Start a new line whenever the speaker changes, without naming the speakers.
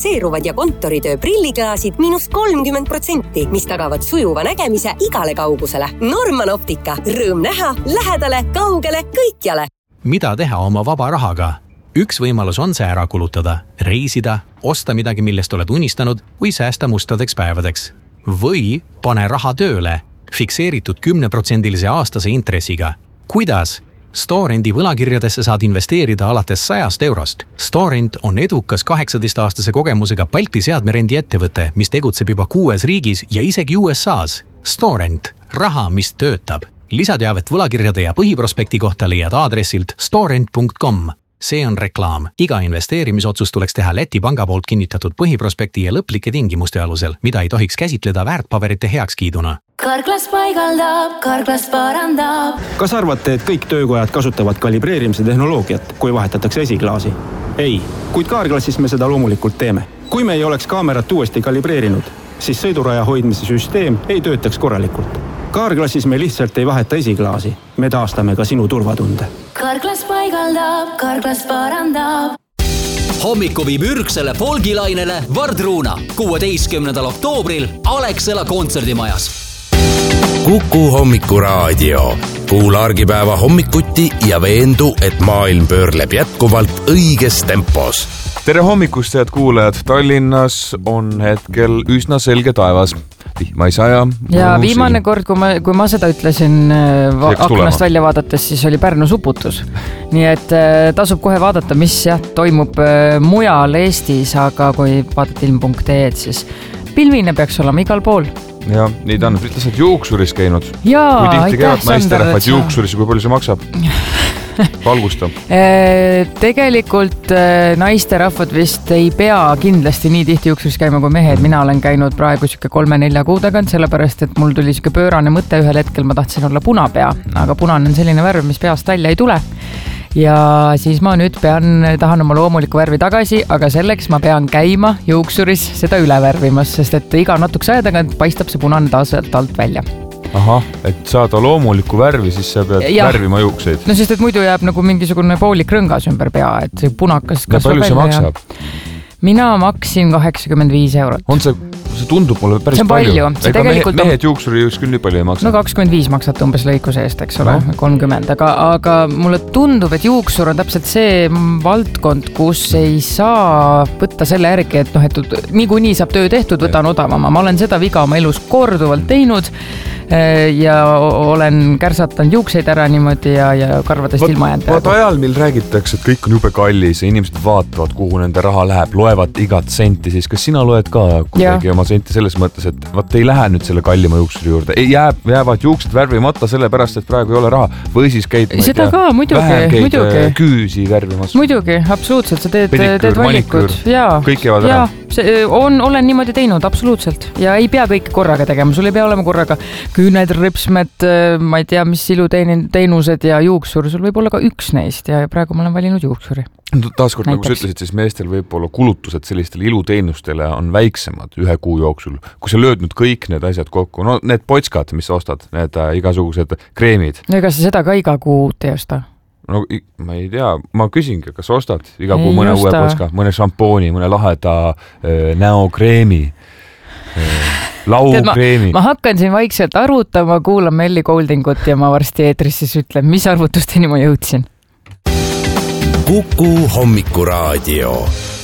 seeruvad ja kontoritöö prilliklaasid -30%, mis tagavad sujuva nägemise igale kaugusele. Norman Optika. Rõõm näha, lähedale, kaugele, kõikjale.
Mida teha oma vaba rahaga? Üks võimalus on see ära kulutada, reisida, osta midagi, millest oled unistanud või säästa mustadeks päevadeks. Või pane raha tööle, fikseeritud 10% aastase intressiga. Kuidas? Storendi võlakirjadesse saad investeerida alates 100 eurost. Storend on edukas 18-aastase kogemusega Balti seadmerendi ettevõte, mis tegutseb juba 6 riigis ja isegi USA's. Storend. Raha, mis töötab. Lisateavet võlakirjade ja põhiprospekti kohta leiad aadressilt storend.com. See on reklaam. Iga investeerimisotsus tuleks teha Läti panga poolt kinnitatud põhiprospekti ja lõplike tingimuste alusel, mida ei tohiks käsitleda väärtpaberite heakskiiduna.
Karklas paigaldab, Karklas parandab.
Kas arvate, et kõik töökojad kasutavad kalibreerimise tehnoloogiat, kui vahetatakse esiklaasi? Ei, kuid Karklassis me seda loomulikult teeme. Kui me ei oleks kaamerat uuesti kalibreerinud, siis sõiduraja hoidmise süsteem ei töötaks korralikult. Karklassis me lihtsalt ei vaheta esiklaasi. Me taastame ka sinu turvatunde.
Karklas paigaldab, Karklas parandab.
Hommiku viib ürgsele folgilainele Vardruuna 16. oktoobril Alexela kontserdimajas.
Kuku hommikuraadio. Kuula argipäeva hommikuti ja veendu, et maailm pöörleb jätkuvalt õiges tempos.
Tere hommikust, head kuulajad! Tallinnas on hetkel üsna selge taevas. Vihma ei saja.
Ja viimane kord, kui ma seda ütlesin aknast välja vaadates, siis oli Pärnu suputus. Nii et tasub kohe vaadata, mis toimub mujal Eestis, aga kui vaadata ilm.ee, siis pilvine peaks olema igal pool.
Ja, nii ta on. Ütles, et juuksuris käinud.
Jaa,
kui tihti käivad naisterahvad juuksuris ja kui palju see maksab? Valgusta.
Tegelikult naisterahvad vist ei pea kindlasti nii tihti juuksuris käima kui mehed. Mina olen käinud praegu 3-4 kuu tagant, sellepärast, et mul tuli pöörane mõte ühel hetkel, ma tahtsin olla punapea, aga punane on selline värv, mis peast välja ei tule. Ja siis ma nüüd tahan oma loomulikku värvi tagasi, aga selleks ma pean käima juuksuris seda üle värvimas, sest et iga natukese aja tagant paistab see punane taas alt välja.
Ahah, et saada loomulikku värvi, siis sa pead värvima juukseid.
No sest, et muidu jääb nagu mingisugune poolik rõngas ümber pea, et see punakas kasvab välja.
Ja palju see maksab?
Mina maksin 85 eurot.
On see tundub mulle päris palju. Ega mehed juuksuri just küll nii palju ei maksa.
No 25 maksate umbes lõikuse eest, eks ole, 30. Aga mulle tundub, et juuksur on täpselt see valdkond, kus ei saa võtta selle järgi, et niikuinii saab töö tehtud, võtan odavama. Ma olen seda viga oma elus korduvalt teinud ja olen kärsatanud juukseid ära niimoodi ja karvadest ilma jäänud.
Vaat ajal, mil räägitakse, et kõik on jube kallis ja inimesed vaatavad, kuhu nende raha läheb, loevad igat senti, siis kas sina loed ka kuidagi oma senti selles mõttes, et vaat ei lähe nüüd selle kallima juuksuri juurde. Jäävad juuksed värvimata sellepärast, et praegu ei ole raha. Või siis käid vähem küüsi värvimas.
Muidugi, absoluutselt. Sa teed valikud.
Kõik jäävad ära.
Olen niimoodi teinud, absoluutselt. Ja ei pea kõike korraga tegema. Sul ei pea olema korraga küüned, ripsmed, ma ei tea, mis iluteenused ja juuksur. Sul võib olla ka üks neist ja praegu ma olen valinud juuksuri.
Taaskord, nagu sa ütlesid, siis meestel võib-olla kulutused sellistele iluteenustele on väiksemad 1 kuu jooksul. Kui sa lööd nüüd kõik need asjad kokku, no need potskad, mis sa ostad, need igasugused kreemid.
No ega sa seda ka iga kuu ei osta?
No ma ei tea, ma küsingi, kas ostad iga kuu mõne uue potska, mõne šampooni, mõne laheda näokreemi, laukreemi.
Ma hakkan siin vaikselt arvutama, kuulan Melli Goldingut ja ma varsti eetris siis ütlen, mis arvutusteni ma jõudsin.
Kuku hommikuraadio.